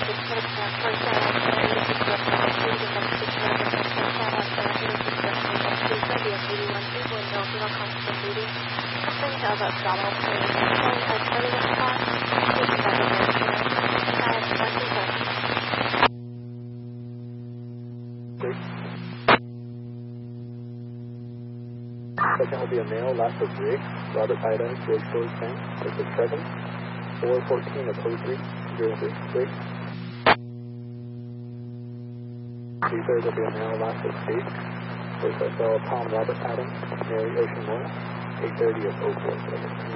Second will be a male, last of Riggs, Robert Ida, George George Bank, exit 7, 414 of 0303 Riggs. 3-3rd will be a male, last of State, first SL Tom Robert Adams, Mary Ocean Moore, 830 of 04.